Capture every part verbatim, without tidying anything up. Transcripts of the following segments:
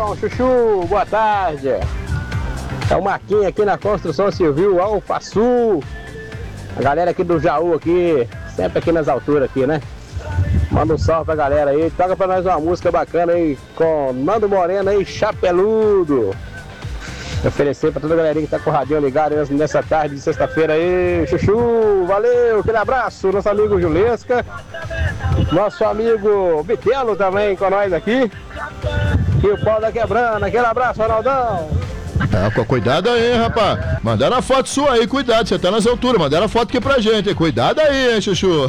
Ronaldão, Chuchu, boa tarde. É o Marquinhos aqui na Construção Civil, Alfa Sul. A galera aqui do Jaú aqui, sempre aqui nas alturas aqui, né? Manda um salve pra galera aí, toca pra nós uma música bacana aí com Nando Moreno aí, Chapeludo. Oferecer pra toda a galerinha que tá com o radinho ligado nessa tarde de sexta-feira aí. Chuchu, valeu, aquele abraço, nosso amigo Julesca. Nosso amigo Bitelo também com nós aqui. E o pau da quebrando, aquele abraço, Ronaldão. É, cuidado aí, rapaz. Mandaram a foto sua aí, cuidado, você tá nas alturas. Mandaram a foto aqui pra gente, hein? Cuidado aí, hein, Chuchu.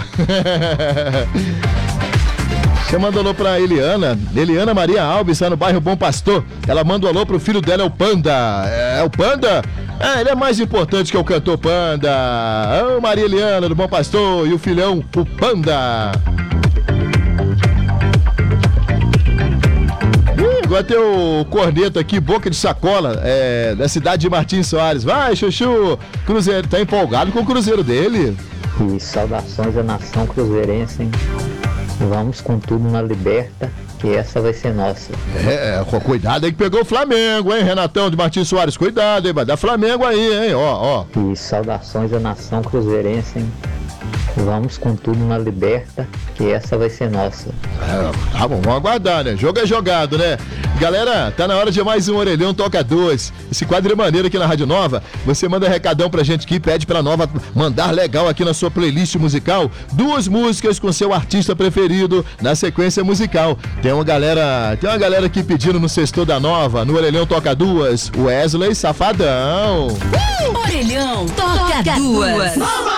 Você manda alô pra Eliana, Eliana Maria Alves, está no bairro Bom Pastor. Ela manda um alô pro filho dela, é o Panda. É, o Panda? É, ele é mais importante que o cantor Panda. Ô, Maria Eliana, do Bom Pastor, e o filhão, o Panda. Ih, agora tem o corneto aqui, Boca de Sacola, é, da cidade de Martins Soares. Vai, Chuchu, Cruzeiro, tá empolgado com o Cruzeiro dele. E saudações à nação cruzeirense, hein? Vamos com tudo na Liberta, que essa vai ser nossa. É, cuidado aí que pegou o Flamengo, hein, Renatão de Martins Soares, cuidado, hein, vai dar Flamengo aí, hein, ó, ó. E saudações à nação cruzeirense, hein? Vamos com tudo na Liberta, que essa vai ser nossa. É, tá bom, vamos aguardar, né? Jogo é jogado, né? Galera, tá na hora de mais um Orelhão Toca dois. Esse quadro é maneiro aqui na Rádio Nova. Você manda recadão pra gente aqui, pede pra Nova mandar legal aqui na sua playlist musical. Duas músicas com seu artista preferido na sequência musical. Tem uma galera, tem uma galera aqui pedindo no Sextou da Nova, no Orelhão Toca duas, Wesley Safadão. Uh! Orelhão Toca duas.